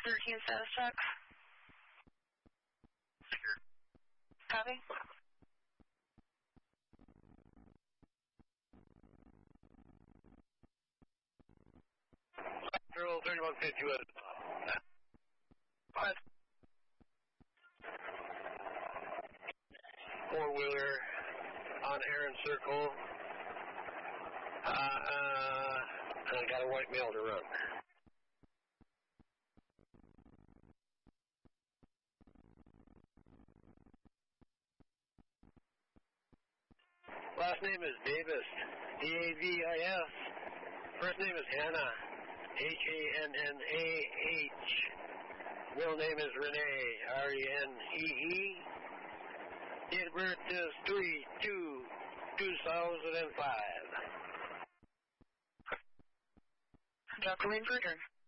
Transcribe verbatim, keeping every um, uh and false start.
thirteen status check. Copy. Zero thirty-one fifty was What? four-wheeler on Aaron Circle. Uh, uh, I got a white male to run. Last name is Davis, D A V I S. First name is Hannah, H A N N A H. Middle name is Renee, R E N E E. Date of birth is three two two thousand five. Doctor Wayne Burger.